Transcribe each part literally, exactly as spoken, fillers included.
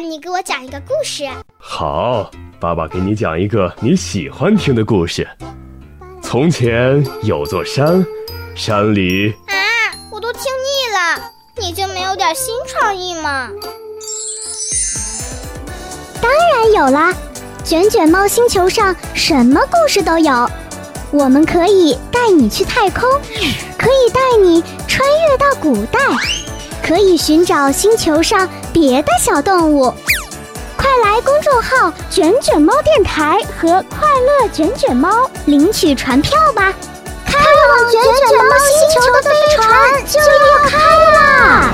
你给我讲一个故事。 好，爸爸给你讲一个你喜欢听的故事。从前有座山，山里…… 啊，我都听腻了，你就没有点新创意吗？ 当然有啦，卷卷猫星球上什么故事都有。我们可以带你去太空，可以带你穿越到古代，可以寻找星球上别的小动物。快来公众号卷卷猫电台和快乐卷卷猫领取船票吧，开往卷卷猫星球的飞船就要开啦！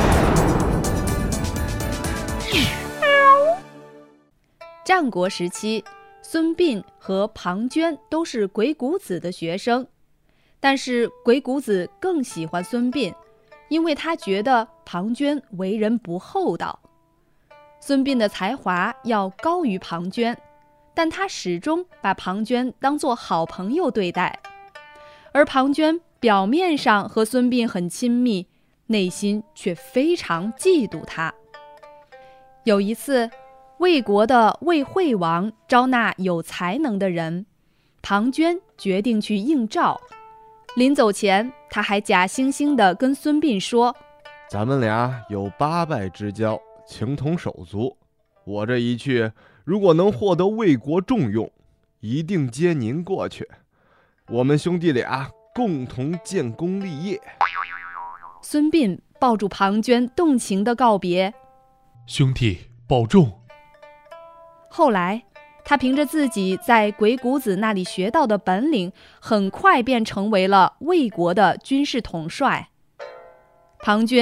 战国时期，孙膑和庞涓都是鬼谷子的学生，但是鬼谷子更喜欢孙膑，因为他觉得庞涓为人不厚道。孙膑的才华要高于庞涓，但他始终把庞涓当作好朋友对待，而庞涓表面上和孙膑很亲密，内心却非常嫉妒他。有一次，魏国的魏惠王招纳有才能的人，庞涓决定去应召。临走前，他还假惺惺地跟孙膑说：“ 咱们俩有八拜之交，情同手足。我这一去，如果能获得魏国重用，一定接您过去。我们兄弟俩共同建功立业。” 孙膑抱住庞涓，动情地告别：“ 兄弟保重。” 后来，他凭着自己在鬼谷子那里学到的本领，很快便成为了魏国的军事统帅。庞涓